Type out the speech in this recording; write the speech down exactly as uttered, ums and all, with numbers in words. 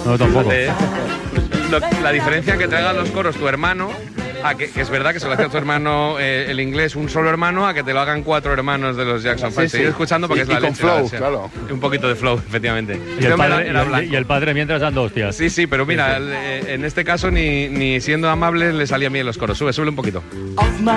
No, tampoco. De, lo, la diferencia que traigan los coros tu hermano, a que, que es verdad que se lo hace a tu hermano eh, el inglés un solo hermano, a que te lo hagan cuatro hermanos de los Jackson Five. Sí, Seguir sí. escuchando porque Y- es la y con leche, flow, la leche. claro. Un poquito de flow, efectivamente. Y Este el, hombre padre, era, era y el- blanco. y el padre mientras dando hostias. Sí, sí, pero mira, el- eh, en este caso ni, ni siendo amable le salía bien los coros. Sube, sube un poquito. Of my